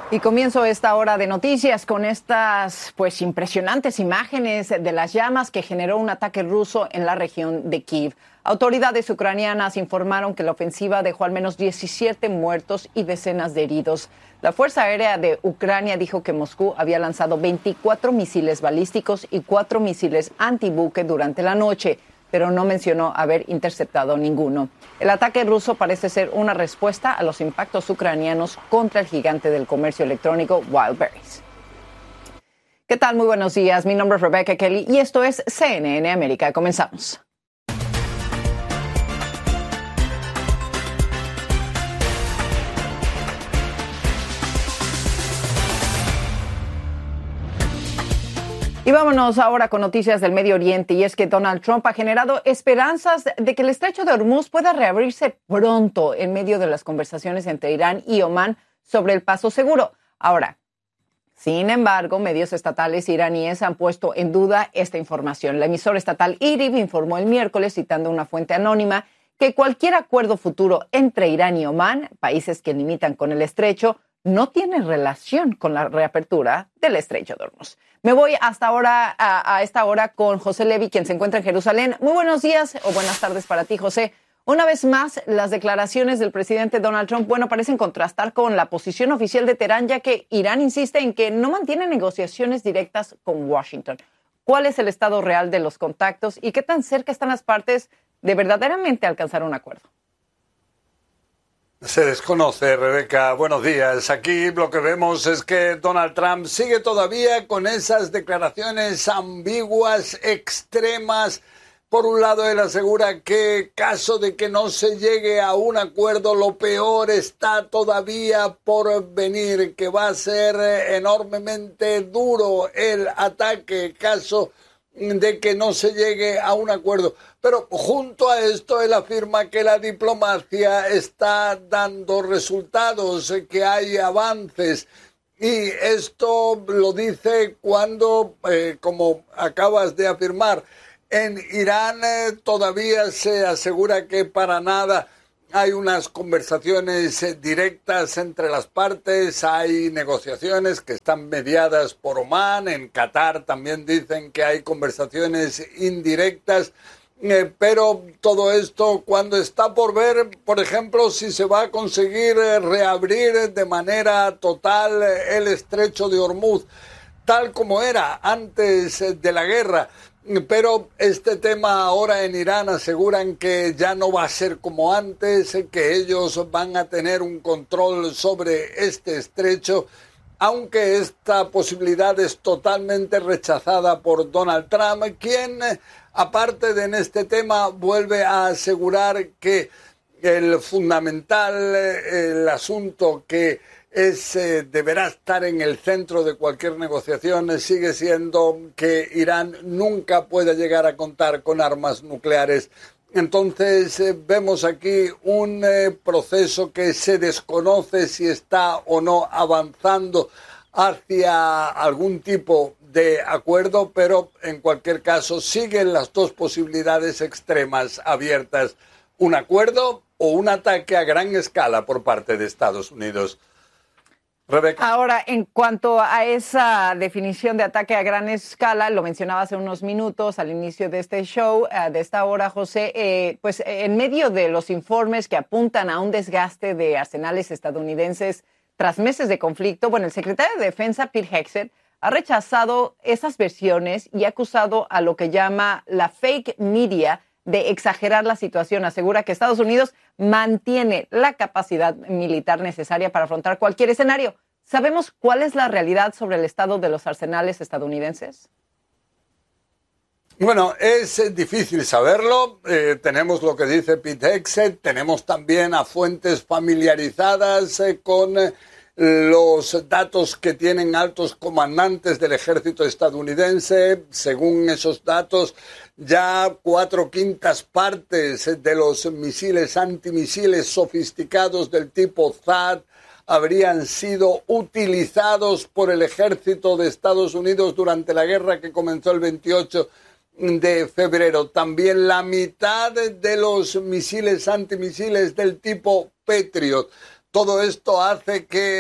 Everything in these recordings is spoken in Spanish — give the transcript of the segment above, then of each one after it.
Y comienzo esta hora de noticias con estas impresionantes imágenes de las llamas que generó un ataque ruso en la región de Kiev. Autoridades ucranianas informaron que la ofensiva dejó al menos 17 muertos y decenas de heridos. La Fuerza Aérea de Ucrania dijo que Moscú había lanzado 24 misiles balísticos y 4 misiles antibuque durante la noche, pero no mencionó haber interceptado ninguno. El ataque ruso parece ser una respuesta a los impactos ucranianos contra el gigante del comercio electrónico Wildberries. ¿Qué tal? Muy buenos días. Mi nombre es Rebecca Kelly y esto es CNN América. Comenzamos. Y vámonos ahora con noticias del Medio Oriente, y es que Donald Trump ha generado esperanzas de que el estrecho de Hormuz pueda reabrirse pronto en medio de las conversaciones entre Irán y Omán sobre el paso seguro. Ahora, sin embargo, medios estatales iraníes han puesto en duda esta información. La emisora estatal IRIB informó el miércoles, citando una fuente anónima, que cualquier acuerdo futuro entre Irán y Omán, países que limitan con el estrecho, no tiene relación con la reapertura del estrecho de Hormuz. Me voy hasta ahora a esta hora con José Levi, quien se encuentra en Jerusalén. Muy buenos días o buenas tardes para ti, José. Una vez más, las declaraciones del presidente Donald Trump, parecen contrastar con la posición oficial de Teherán, ya que Irán insiste en que no mantiene negociaciones directas con Washington. ¿Cuál es el estado real de los contactos y qué tan cerca están las partes de verdaderamente alcanzar un acuerdo? Se desconoce, Rebeca. Buenos días. Aquí lo que vemos es que Donald Trump sigue todavía con esas declaraciones ambiguas, extremas. Por un lado, él asegura que, caso de que no se llegue a un acuerdo, lo peor está todavía por venir, que va a ser enormemente duro el ataque, caso de que no se llegue a un acuerdo. Pero junto a esto, él afirma que la diplomacia está dando resultados, que hay avances. Y esto lo dice cuando, como acabas de afirmar, en Irán todavía se asegura que para nada hay unas conversaciones directas entre las partes, hay negociaciones que están mediadas por Omán, en Qatar también dicen que hay conversaciones indirectas, pero todo esto cuando está por ver, por ejemplo, si se va a conseguir reabrir de manera total el estrecho de Hormuz, tal como era antes de la guerra. Pero este tema ahora en Irán aseguran que ya no va a ser como antes, que ellos van a tener un control sobre este estrecho, aunque esta posibilidad es totalmente rechazada por Donald Trump, quien, aparte de en este tema, vuelve a asegurar que el fundamental, el asunto que deberá estar en el centro de cualquier negociación, sigue siendo que Irán nunca pueda llegar a contar con armas nucleares. Entonces vemos aquí un proceso que se desconoce si está o no avanzando hacia algún tipo de acuerdo, pero en cualquier caso siguen las dos posibilidades extremas abiertas: un acuerdo o un ataque a gran escala por parte de Estados Unidos. Rebeca. Ahora, en cuanto a esa definición de ataque a gran escala, lo mencionaba hace unos minutos al inicio de este show, de esta hora, José, en medio de los informes que apuntan a un desgaste de arsenales estadounidenses tras meses de conflicto, el secretario de Defensa, Pete Hegseth, ha rechazado esas versiones y ha acusado a lo que llama la fake media de exagerar la situación. Asegura que Estados Unidos mantiene la capacidad militar necesaria para afrontar cualquier escenario. ¿Sabemos cuál es la realidad sobre el estado de los arsenales estadounidenses? Bueno, es difícil saberlo. Tenemos lo que dice Pete Hegseth, tenemos también a fuentes familiarizadas con los datos que tienen altos comandantes del ejército estadounidense. Según esos datos, ya 4/5 partes de los misiles antimisiles sofisticados del tipo THAAD habrían sido utilizados por el ejército de Estados Unidos durante la guerra que comenzó el 28 de febrero. También la mitad de los misiles antimisiles del tipo Patriot. Todo esto hace que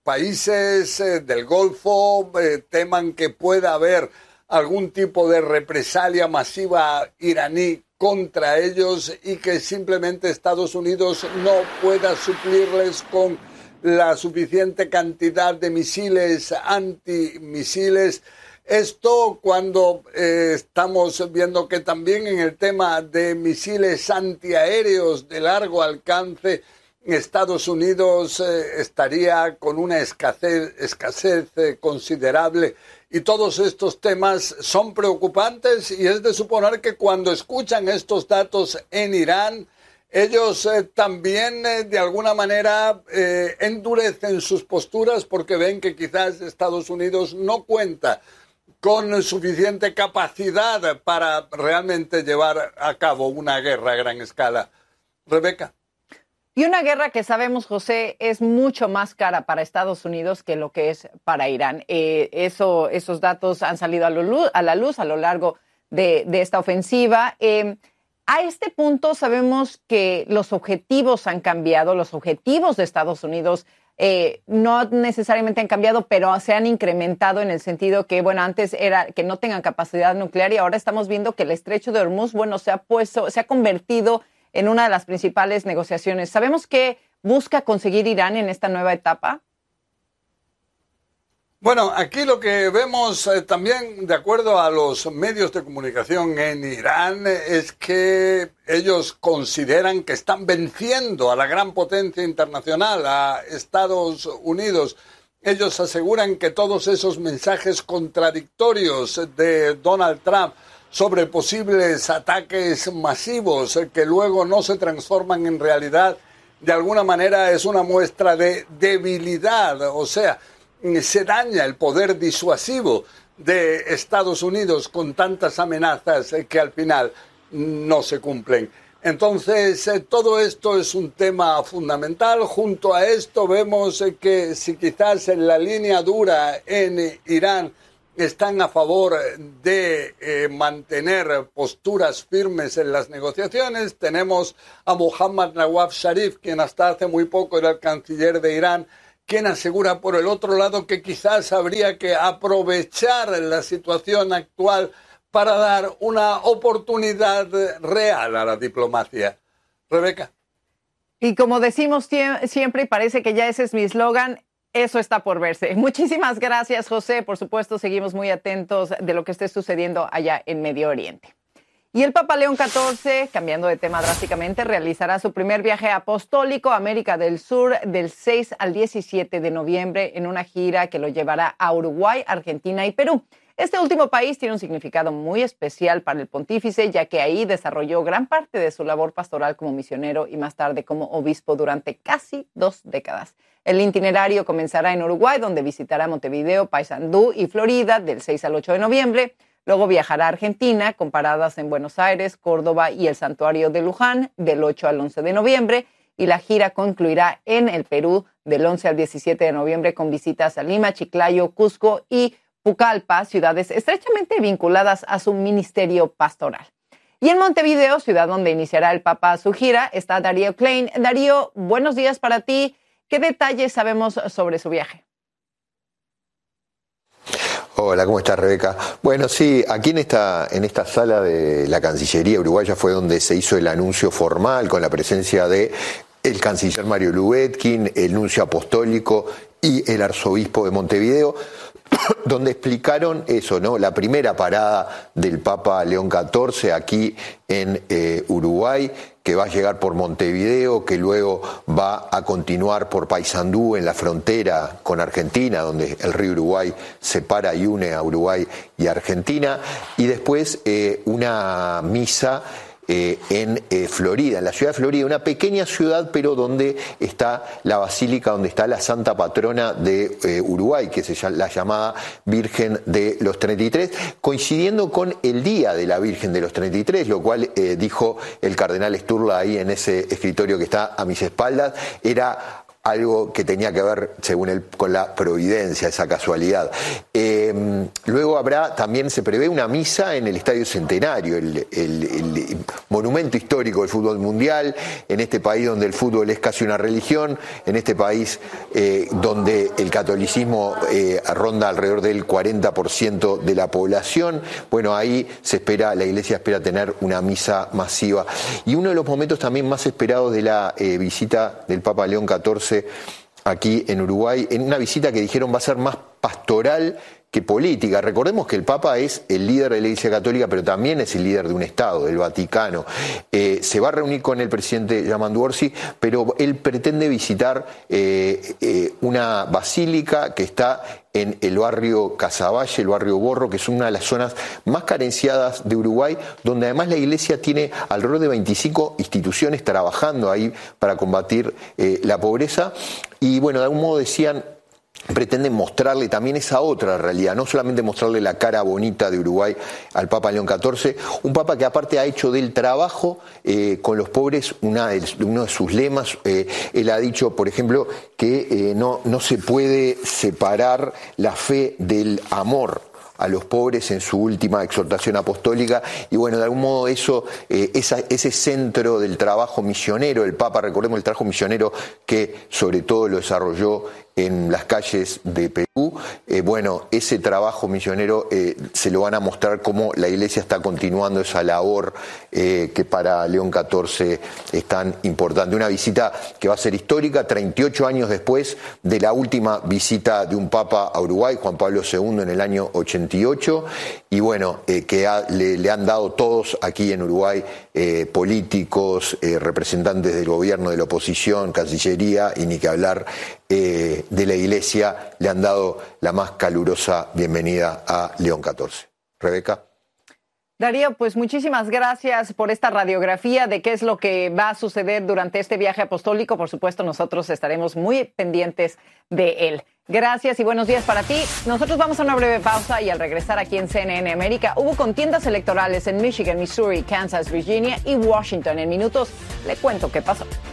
países del Golfo teman que pueda haber algún tipo de represalia masiva iraní contra ellos y que simplemente Estados Unidos no pueda suplirles con la suficiente cantidad de misiles antimisiles. Esto cuando estamos viendo que también en el tema de misiles antiaéreos de largo alcance, Estados Unidos estaría con una escasez considerable. Y todos estos temas son preocupantes y es de suponer que cuando escuchan estos datos en Irán, ellos también de alguna manera endurecen sus posturas porque ven que quizás Estados Unidos no cuenta con suficiente capacidad para realmente llevar a cabo una guerra a gran escala. Rebeca. Y una guerra que sabemos, José, es mucho más cara para Estados Unidos que lo que es para Irán. Esos datos han salido a la luz a lo largo de esta ofensiva. A este punto sabemos que los objetivos han cambiado, los objetivos de Estados Unidos no necesariamente han cambiado, pero se han incrementado en el sentido que, bueno, antes era que no tengan capacidad nuclear y ahora estamos viendo que el estrecho de Hormuz, bueno, se ha convertido en una de las principales negociaciones. ¿Sabemos qué busca conseguir Irán en esta nueva etapa? Bueno, aquí lo que vemos también, de acuerdo a los medios de comunicación en Irán, es que ellos consideran que están venciendo a la gran potencia internacional, a Estados Unidos. Ellos aseguran que todos esos mensajes contradictorios de Donald Trump sobre posibles ataques masivos que luego no se transforman en realidad, de alguna manera es una muestra de debilidad, o sea, se daña el poder disuasivo de Estados Unidos con tantas amenazas que al final no se cumplen. Entonces, todo esto es un tema fundamental. Junto a esto vemos que si quizás en la línea dura en Irán están a favor de mantener posturas firmes en las negociaciones. Tenemos a Mohammad Nawaz Sharif, quien hasta hace muy poco era el canciller de Irán, quien asegura por el otro lado que quizás habría que aprovechar la situación actual para dar una oportunidad real a la diplomacia. Rebeca. Y como decimos siempre, y parece que ya ese es mi eslogan, eso está por verse. Muchísimas gracias, José. Por supuesto, seguimos muy atentos de lo que esté sucediendo allá en Medio Oriente. Y el Papa León XIV, cambiando de tema drásticamente, realizará su primer viaje apostólico a América del Sur del 6 al 17 de noviembre en una gira que lo llevará a Uruguay, Argentina y Perú. Este último país tiene un significado muy especial para el pontífice, ya que ahí desarrolló gran parte de su labor pastoral como misionero y más tarde como obispo durante casi 2 décadas. El itinerario comenzará en Uruguay, donde visitará Montevideo, Paysandú y Florida del 6 al 8 de noviembre. Luego viajará a Argentina, con paradas en Buenos Aires, Córdoba y el Santuario de Luján del 8 al 11 de noviembre. Y la gira concluirá en el Perú del 11 al 17 de noviembre con visitas a Lima, Chiclayo, Cusco y Pucallpa, ciudades estrechamente vinculadas a su ministerio pastoral. Y en Montevideo, ciudad donde iniciará el Papa su gira, está Darío Klein. Darío, buenos días para ti. ¿Qué detalles sabemos sobre su viaje? Hola, ¿cómo estás, Rebeca? Bueno, sí, aquí en esta sala de la Cancillería uruguaya fue donde se hizo el anuncio formal con la presencia de el canciller Mario Lubetkin, el nuncio apostólico y el arzobispo de Montevideo, donde explicaron eso, ¿no? La primera parada del Papa León XIV aquí en Uruguay, que va a llegar por Montevideo, que luego va a continuar por Paysandú en la frontera con Argentina, donde el río Uruguay separa y une a Uruguay y Argentina, y después una misa en Florida, en la ciudad de Florida, una pequeña ciudad, pero donde está la basílica, donde está la santa patrona de Uruguay, que es la llamada Virgen de los 33, coincidiendo con el Día de la Virgen de los 33, lo cual dijo el cardenal Sturla ahí en ese escritorio que está a mis espaldas, era algo que tenía que ver, según él, con la providencia, esa casualidad. Luego también se prevé una misa en el Estadio Centenario, el monumento histórico del fútbol mundial, en este país donde el fútbol es casi una religión, en este país donde el catolicismo ronda alrededor del 40% de la población. Bueno, ahí la iglesia espera tener una misa masiva. Y uno de los momentos también más esperados de la visita del Papa León XIV aquí en Uruguay, en una visita que dijeron va a ser más pastoral que política. Recordemos que el Papa es el líder de la Iglesia Católica, pero también es el líder de un Estado, del Vaticano. Se va a reunir con el presidente Yamandu Orsi, pero él pretende visitar una basílica que está en el barrio Casaballe, el barrio Borro, que es una de las zonas más carenciadas de Uruguay, donde además la Iglesia tiene alrededor de 25 instituciones trabajando ahí para combatir la pobreza. Y bueno, de algún modo decían, pretenden mostrarle también esa otra realidad, no solamente mostrarle la cara bonita de Uruguay al Papa León XIV, un Papa que aparte ha hecho del trabajo con los pobres uno de sus lemas. Él ha dicho, por ejemplo, que no se puede separar la fe del amor a los pobres en su última exhortación apostólica. Y bueno, de algún modo ese centro del trabajo misionero, el Papa, recordemos el trabajo misionero que sobre todo lo desarrolló en las calles de Perú, bueno, ese trabajo misionero se lo van a mostrar cómo la Iglesia está continuando esa labor que para León XIV es tan importante. Una visita que va a ser histórica, 38 años después de la última visita de un Papa a Uruguay, Juan Pablo II, en el año 88, y bueno, que le han dado todos aquí en Uruguay, políticos, representantes del gobierno, de la oposición, Cancillería, y ni que hablar de la Iglesia, le han dado la más calurosa bienvenida a León XIV. Rebeca. Darío, pues muchísimas gracias por esta radiografía de qué es lo que va a suceder durante este viaje apostólico. Por supuesto, nosotros estaremos muy pendientes de él. Gracias y buenos días para ti. Nosotros vamos a una breve pausa y al regresar aquí en CNN América, hubo contiendas electorales en Michigan, Missouri, Kansas, Virginia y Washington. En minutos le cuento qué pasó.